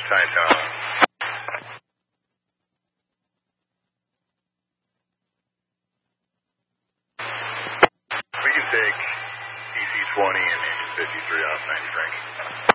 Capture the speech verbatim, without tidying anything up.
Tight tone. We can take E C twenty and engine fifty-three off ninety, Frank.